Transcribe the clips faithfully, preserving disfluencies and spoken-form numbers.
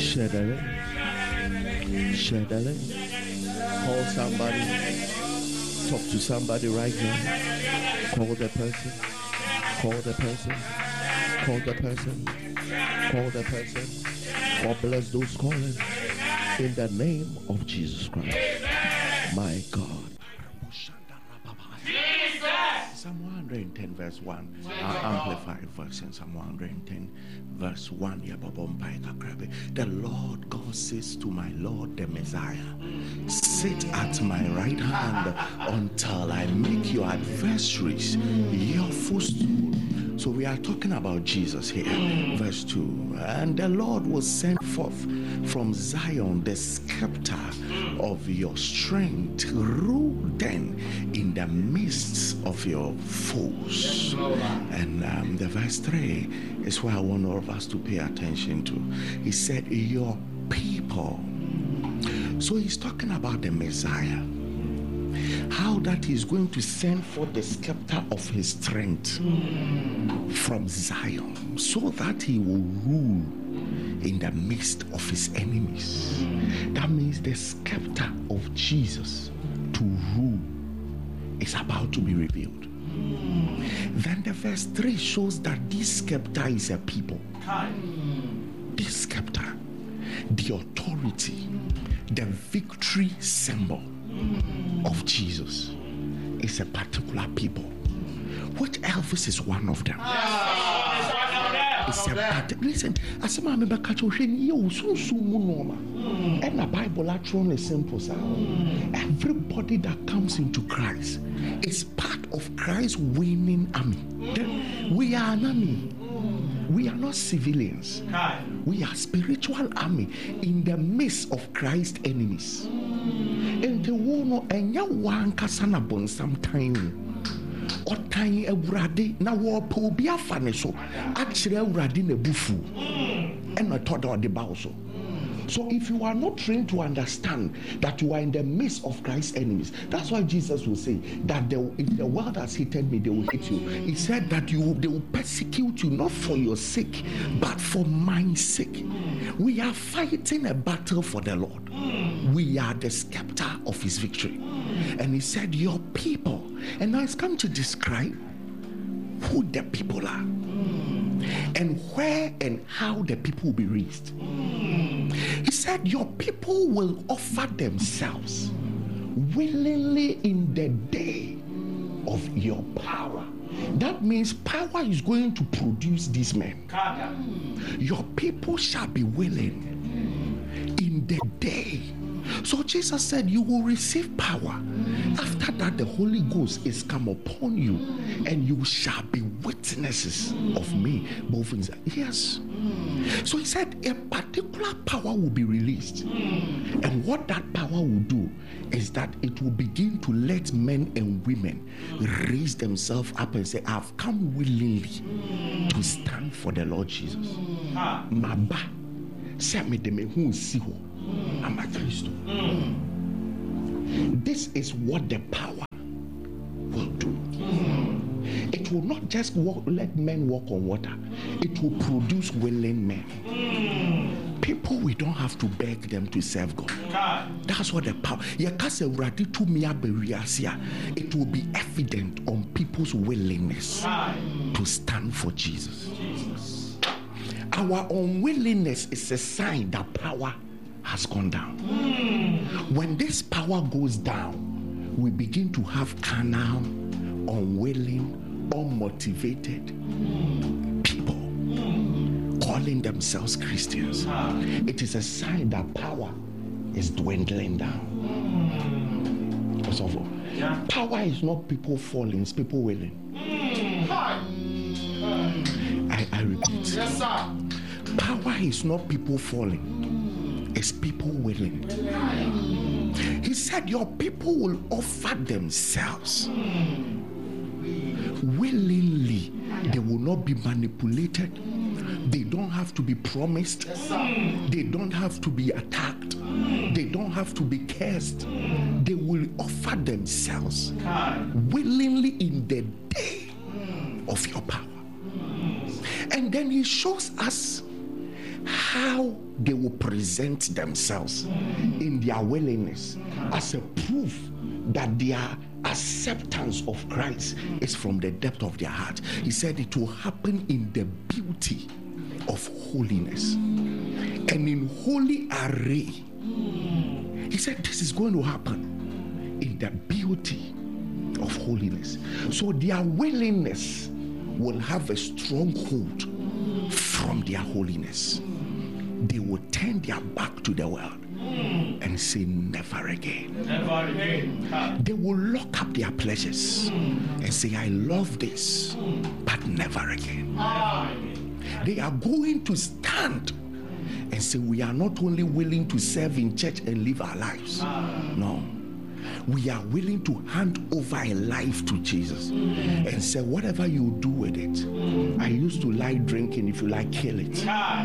Share the link. Share the link. Call somebody. Talk to somebody right now. Call the person. Call the person. Call the person. Call the person. God bless those calling. In the name of Jesus Christ. My God. Psalm one hundred ten verse one. Amplified version. Psalm one hundred ten verse one. The Lord God says to my Lord the Messiah, sit at my right hand until I make your adversaries your footstool. So we are talking about Jesus here. Verse two. And the Lord will send forth from Zion the scepter of your strength. Rule then in the midst of your foes. And um, the verse three is where I want all of us to pay attention to. He said, your people. So he's talking about the Messiah. How that he's going to send forth the scepter of his strength from Zion, so that he will rule in the midst of his enemies. That means the scepter of Jesus to rule is about to be revealed. Then the verse three shows that this scepter is a people. This scepter, the authority, the victory symbol of Jesus is a particular people, which Elvis is one of them. It's a particular. Listen, as a man, I'm catch you so so normal. And the Bible actually is simple. Everybody that comes into Christ is part of Christ's winning army. We are an army. We are not civilians. We are spiritual army in the midst of Christ's enemies. And the one and ya one kasana bon sometime or tiny a brady na war po be a funny so actually a brady ne bufu and I thought about the also. So if you are not trained to understand that you are in the midst of Christ's enemies, that's why Jesus will say that the, if the world has hated me, they will hate you. He said that you they will persecute you not for your sake, but for my sake. We are fighting a battle for the Lord. We are the scepter of his victory. And he said, your people. And now it's come to describe who the people are and where and how the people will be raised. He said, your people will offer themselves willingly in the day of your power. That means power is going to produce these men. Your people shall be willing in the day. So Jesus said, you will receive power. After that, the Holy Ghost is come upon you, and you shall be witnesses of me. Both things. Yes. So he said, a particular power will be released. And what that power will do is that it will begin to let men and women raise themselves up and say, I've come willingly to stand for the Lord Jesus. Maba, say me de me hu si ho. I'm a Christ. This is what the power will do. It will not just walk, let men walk on water. It will produce willing men. People, we don't have to beg them to serve God. That's what the power. It will be evident on people's willingness to stand for Jesus. Our unwillingness is a sign that power has gone down. When this power goes down, we begin to have carnal, unwilling, unmotivated people calling themselves Christians. It is a sign that power is dwindling down. First of all, power is not people falling, it's people willing. I, I repeat. Yes, sir. Power is not people falling. It's people willing. He said, your people will offer themselves willingly. They will not be manipulated. They don't have to be promised. They don't have to be attacked. They don't have to be cursed. They will offer themselves willingly in the day of your power. And then he shows us how they will present themselves in their willingness as a proof that their acceptance of Christ is from the depth of their heart. He said it will happen in the beauty of holiness and in holy array. He said this is going to happen in the beauty of holiness. So their willingness will have a stronghold from their holiness. They will turn their back to the world and say never again. Never again. They will lock up their pleasures and say I love this, but never again. They are going to stand and say we are not only willing to serve in church and live our lives. No. We are willing to hand over a life to Jesus and say whatever you do with it. I used to like drinking, if you like, kill it.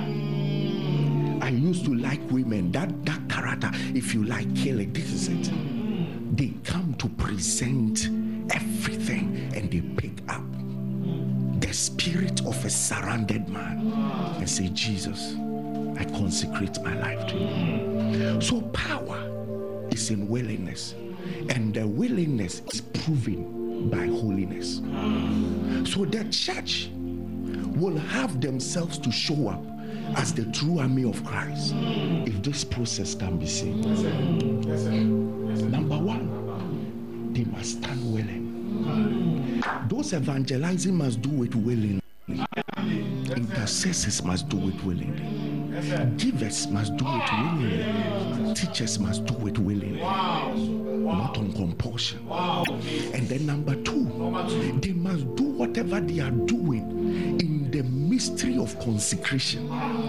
I used to like women, that, that character, if you like, kill it. This is it. They come to present everything and they pick up the spirit of a surrounded man and say, Jesus, I consecrate my life to you. So power is in willingness, and the willingness is proven by holiness. So the church will have themselves to show up as the true army of Christ if this process can be seen. Yes, sir. Yes, sir. Yes, sir. Number one, they must stand willing. Those evangelizing must do it willingly. Intercessors must do it willingly. Givers must do it willingly. Teachers must do it willingly. Not on compulsion. And then number two, they must do whatever they are doing in the mystery of consecration.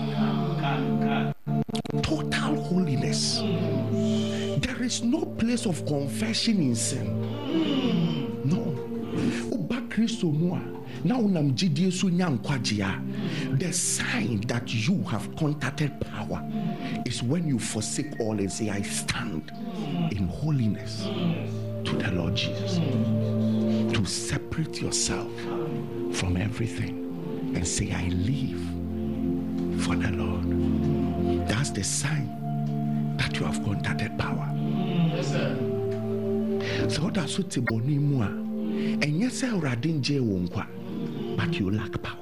Total holiness. There is no place of confession in sin. No. The sign that you have contacted power is when you forsake all and say, I stand in holiness to the Lord Jesus. To separate yourself from everything and say, I live for the Lord. That's the sign that you have contacted power. Yes, sir. So that's what and yes, but you lack power.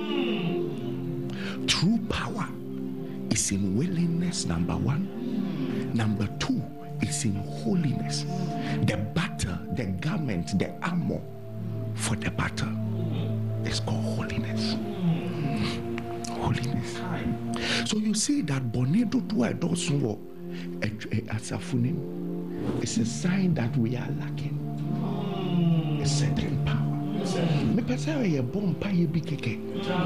True power is in willingness, number one. Number two is in holiness. The battle, the garment, the armor for the battle is called holiness. Holiness. So you see that Bonedo to a dosunwo as a funim is a sign that we are lacking a certain power. Me pesa ye bomb pie bi keke.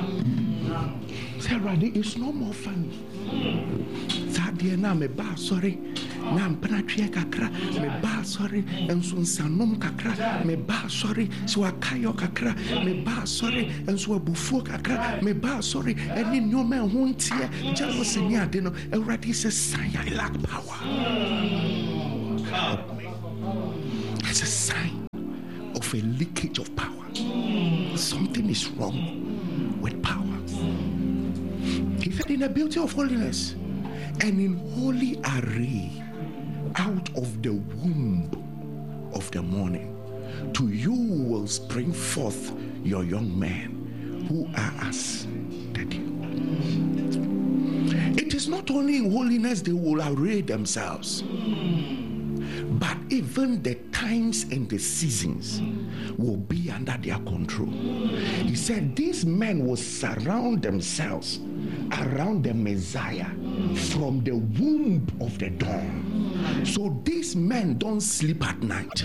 Say Raddy, it's no more funny. Sadia na me ba sorry. Na mpana twie kakra me ba sorry enso nsanom kakra me ba sorry so akayo kakra me ba sorry enso abufuo kakra me ba sorry eni nyoma ho ntie jealousy ni ade no Raddy says sign I lack power. Help me. It's a sign of a leakage of power. Something is wrong with power. He said in the beauty of holiness and in holy array out of the womb of the morning to you will spring forth your young men who are as the dew. It is not only in holiness they will array themselves, but even the times and the seasons will be under their control. He said these men will surround themselves around the Messiah from the womb of the dawn. So these men don't sleep at night.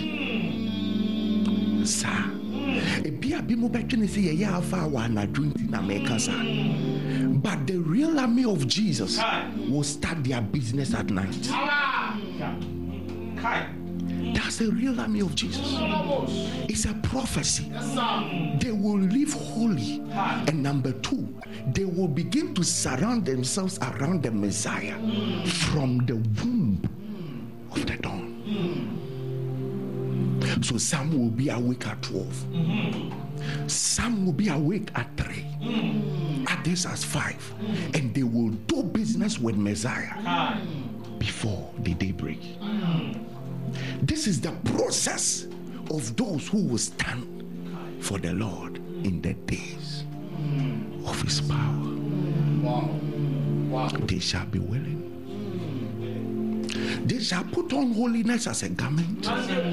Sir, but the real army of Jesus will start their business at night. That's the real army of Jesus. It's a prophecy. They will live holy. And number two, they will begin to surround themselves around the Messiah from the womb of the dawn. So some will be awake at twelve. Some will be awake at three. Others as five. And they will do business business with Messiah before the daybreak. This is the process of those who will stand for the Lord in the days of his power. Wow. Wow. They shall be willing. They shall put on holiness as a garment,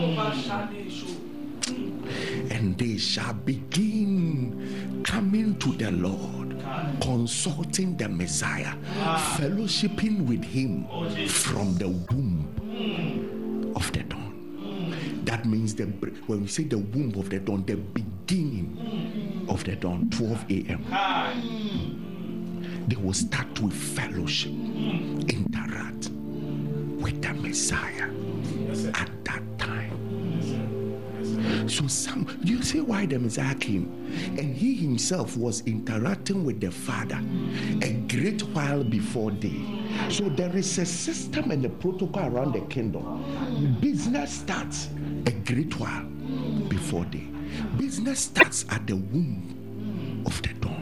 and they shall begin coming to the Lord, consulting the Messiah, fellowshipping with him from the womb of the dawn. That means the when we say the womb of the dawn, the beginning of the dawn, twelve a.m. They will start with fellowship, interact with the Messiah at that time. So some, you see why the Messiah came, and he himself was interacting with the Father a great while before day. So there is a system and a protocol around the kingdom. Business starts a great while before day. Business starts at the womb of the dawn,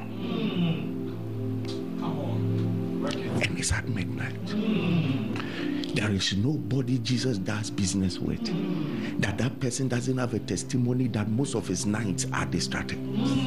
and it's at midnight. There is nobody Jesus does business with that that person doesn't have a testimony that most of his nights are distracted.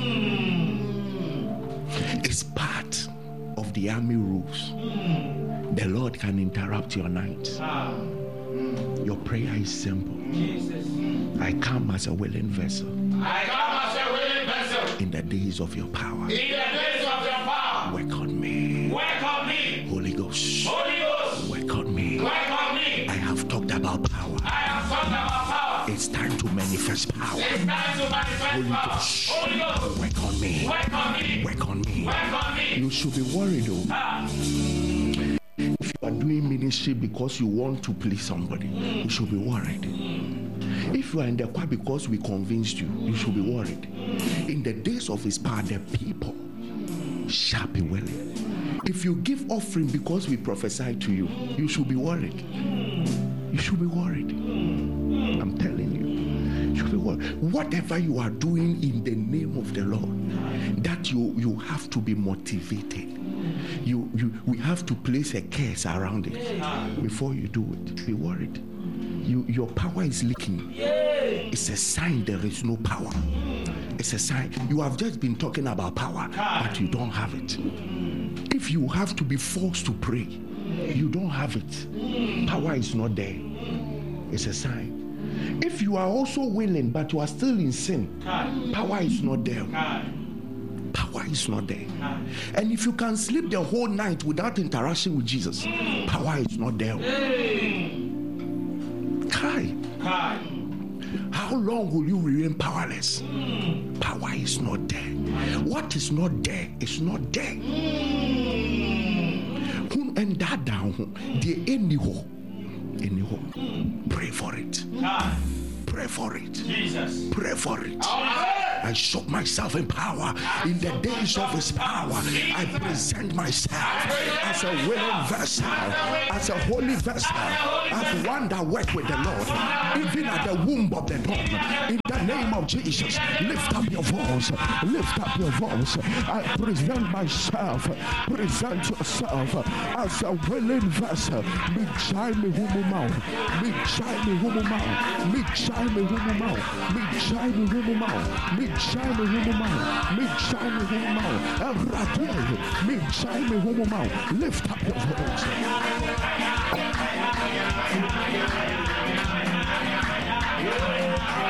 It's part of the army rules. The Lord can interrupt your night. Your prayer is simple. I come as a willing vessel. I come as a willing vessel. In the days of your power. In the days of your power. Work on me. Work on me. Holy Ghost. Holy Ghost. Work on me. Work on me. I have talked about power. I have talked about power. It's time to manifest power. It's time to manifest Holy power. Ghost. Holy Ghost. Work on me. Work on me. Work on me. Work on me. You should be worried though. Ah. If you are doing ministry because you want to please somebody, you should be worried. If you are in the choir because we convinced you, you should be worried. In the days of his power, the people shall be willing. If you give offering because we prophesy to you, you should be worried. You should be worried. I'm telling you, you should be worried. Whatever you are doing in the name of the Lord, that you you have to be motivated. You you we have to place a curse around it before you do it. Be worried. You, your power is leaking. It's a sign there is no power. It's a sign. You have just been talking about power, but you don't have it. If you have to be forced to pray, you don't have it. Power is not there. It's a sign. If you are also willing, but you are still in sin, power is not there. Power is not there. And if you can sleep the whole night without interaction with Jesus, power is not there. Kai. How long will you remain powerless? Power is not there. What is not there is not there. Who and that down? The anyhow, anyhow. Pray for it. Pray for it. Jesus. Pray for it. I show myself in power. In the days of his power, I present myself as a willing vessel, as a holy vessel, as one that works with the Lord, even at the womb of the dawn. In the name of Jesus, lift up your voice. Lift up your voice. I present myself. Present yourself as a willing vessel. Me chai me humu mau. Me chai me humu mau. Me chai me humu mau. Me chai me humu mau. Me chai me humu mau. Me chai me humu mau. Every me chai me humu mau. Lift up your voice.